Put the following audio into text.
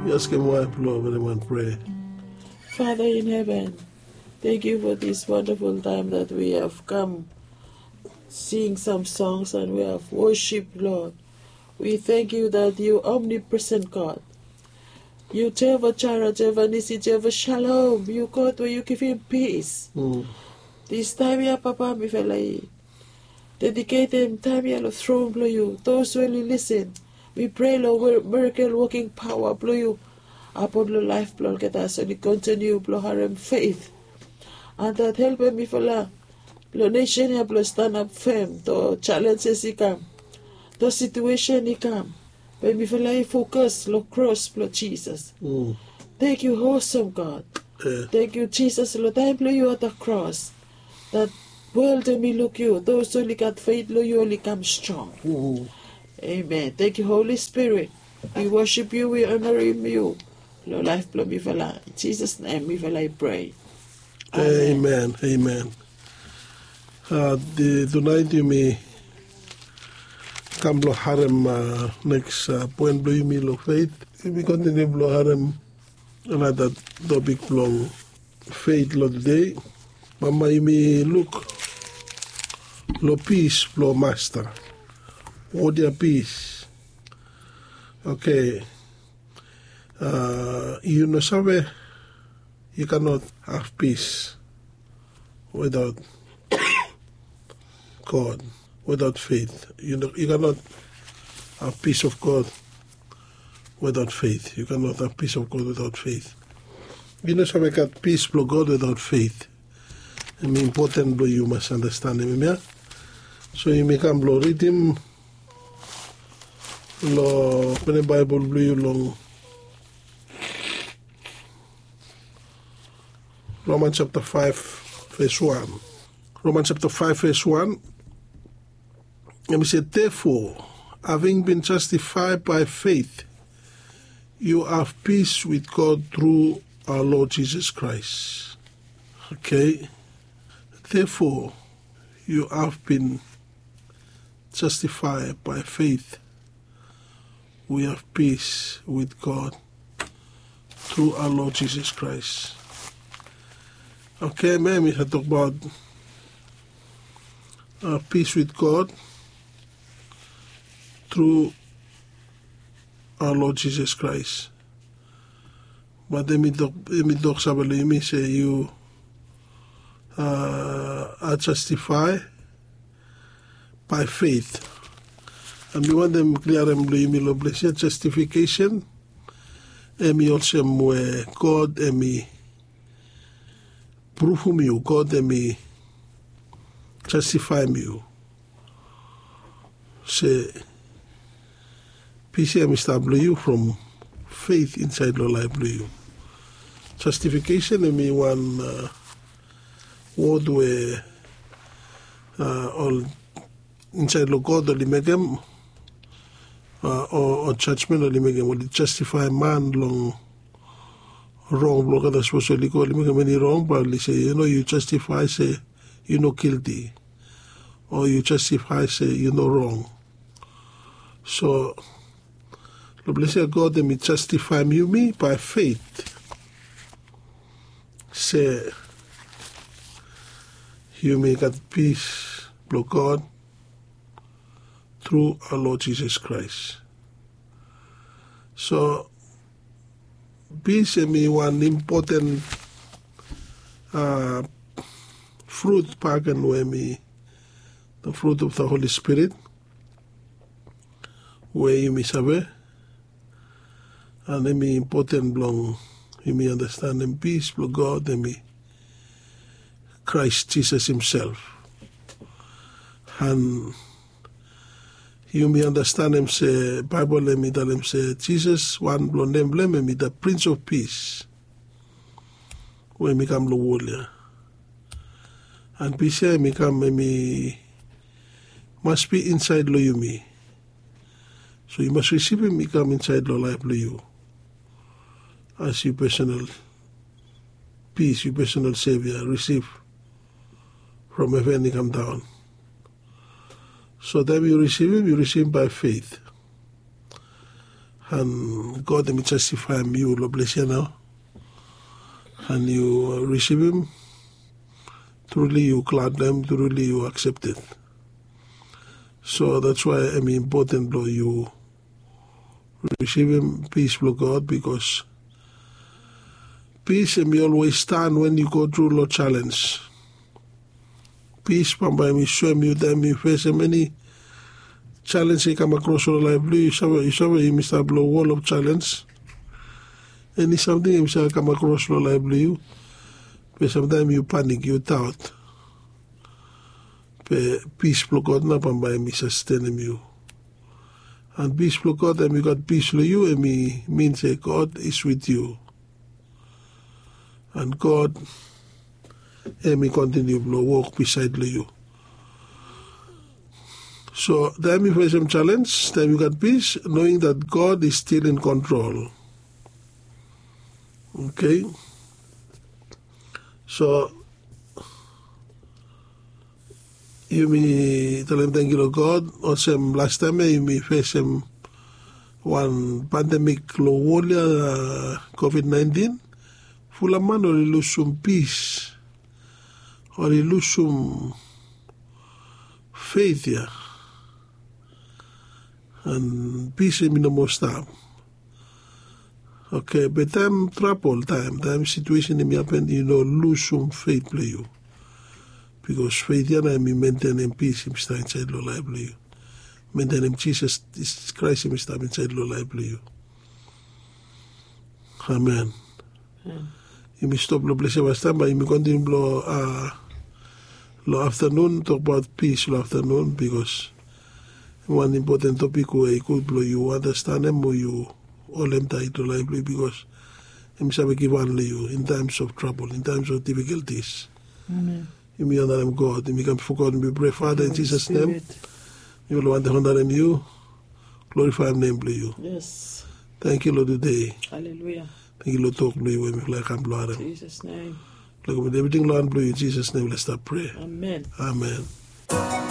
We ask him wipe, Lord, everyone pray. Father in heaven, thank you for this wonderful time that we have come, sing some songs and we have worshipped, Lord. We thank you that you omnipresent God. You Jehovah Jireh, Jehovah Nissi, Jehovah Shalom. You God where you give him peace. This time, ya Papa, mi felai. Dedicate them time, ya Lord, throne, blow you. Those who will listen. We pray, Lord, miracle working power, blow you. Upon the life, Lord, get us and continue, blow harem faith. And that help me for la. Blow nation, ya blow stand up firm. To challenges, he come. To situation, he come. But me for la focus, Lord, cross, blow Jesus. Thank you, awesome God. Thank you, Jesus, Lord. I blow you at the cross. That world me look you. Those only got faith, Lord, you only come strong. Amen. Thank you, Holy Spirit. We worship you, we honor you. Lord, life blow me for life. In Jesus' name, we will I pray. Amen. Amen. Tonight you may come blow harem next point blow you me lo faith. We continue blow harem another topic blow faith lo today. Mama you may look lo peace blow master. What your peace? Okay. You know sabe you cannot have peace without God, without faith. You cannot have peace of God without faith. You cannot have peace of God without faith. You know sabe got peace of God without faith. I mean important blow you must understand him, yeah? So you may come blow read him lo when the Bible blow you long Romans chapter 5 verse 1. Romans chapter 5 verse 1. Let me say, therefore, having been justified by faith, you have peace with God through our Lord Jesus Christ. Okay? Therefore, you have been justified by faith. We have peace with God through our Lord Jesus Christ. Okay, man, we have talked about peace with God through our Lord Jesus Christ. But let me talk sabali me say you are justified by faith. And we want them clear and me lo bless justification. And me also God and me prove me God and me justify me. Say PCM establish you from faith inside your life blue you. Justification and me one word where all inside lo God only make them or judgment only make them will justify man long wrong block that's supposed to go make them any wrong but say you justify say guilty or you justify say wrong. So the blessed God me justify me by faith. Say you may get peace with God through our Lord Jesus Christ. So peace is me one important fruit pagan where me the fruit of the Holy Spirit where you may sabe and me important long you may understand in peace with God and me Christ Jesus himself and you may understand him say Bible let me tell him say Jesus one blonde emblem me the Prince of Peace when me come lo warrior and peace me come me must be inside lo you me. So you must receive him, he come inside your life to you as your personal peace, your personal savior, receive from heaven, he come down. So then you receive him by faith. And God, let me testify him, you, Lord, bless you now. And you receive him. Truly you glad them, truly you accept it. So that's why I mean important, Lord, you receive him, peace, Lord God, because peace and me always stand when you go through Lord challenge. Peace, Pamba, me show me that me face many challenge you come across your life. You saw you must have a wall of challenge. And it's something you shall come across your life, you. But sometimes you panic, you doubt. But peace, God, not by me sustain you. And peace, God, and we got peace with you, and me means that God is with you. And God, and me continue to walk beside you. So then we face some challenge, then we got peace, knowing that God is still in control. Okay? So you may tell him thank you to God, or some last time you may face one pandemic COVID-19, full of man or lose some peace, or lose some faith here. And peace in the most time. Okay, but time trouble, time situation in me happen, lose some faith play you. Because faith yana me maintain in peace in inside lo life play you. Maintain in Jesus Christ in inside lo life play you. Amen. You may stop lo bless you time, but you may continue lo afternoon, talk about peace lo afternoon, because one important topic where you understand them or you all them tight to life because himself give only you in times of trouble, in times of difficulties. Amen. You may honor them God, you may come for God and be pray, Father, in Jesus' name. You will want to honor them you, glorify him name play you. Yes. Thank you, Lord, today. Hallelujah. Thank you, Lord, talk to you when we like and blow them. In Jesus' name. Like with everything, Lord, blue in Jesus' name, let's start pray. Amen. Amen.